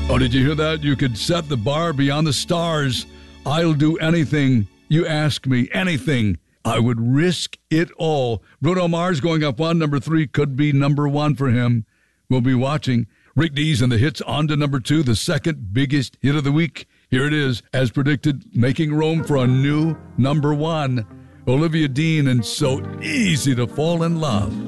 Oh, did you hear that? You could set the bar beyond the stars. I'll do anything you ask me, anything. I would risk it all. Bruno Mars going up one. Number 3 could be number 1 for him. We'll be watching. Rick Dees and the Hits on to number 2, the second biggest hit of the week. Here it is, as predicted, making room for a new number 1. Olivia Dean and So Easy to Fall in Love.